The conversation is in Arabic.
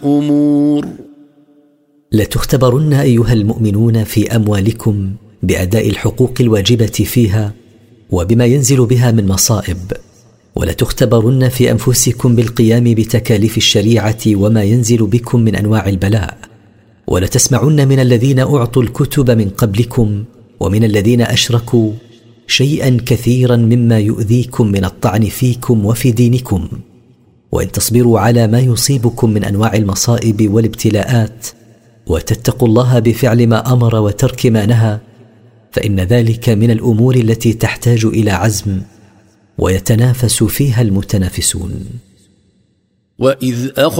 أمور. لتختبرن أيها المؤمنون في أموالكم بأداء الحقوق الواجبة فيها وبما ينزل بها من مصائب، ولتختبرن في أنفسكم بالقيام بتكاليف الشريعة وما ينزل بكم من أنواع البلاء، ولتسمعن من الذين أعطوا الكتب من قبلكم ومن الذين أشركوا شيئا كثيرا مما يؤذيكم من الطعن فيكم وفي دينكم، وإن تصبروا على ما يصيبكم من أنواع المصائب والابتلاءات وتتقوا الله بفعل ما أمر وترك ما نهى، فإن ذلك من الأمور التي تحتاج إلى عزم ويتنافس فيها المتنافسون. وإذ